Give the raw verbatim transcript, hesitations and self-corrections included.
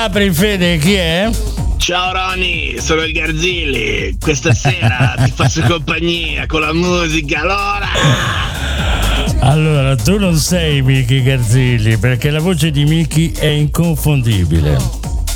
apri, Fede, chi è? Ciao Ronny, sono il Garzilli. Questa sera ti faccio compagnia con la musica, allora. Allora, tu non sei Miki Garzilli, perché la voce di Miki è inconfondibile.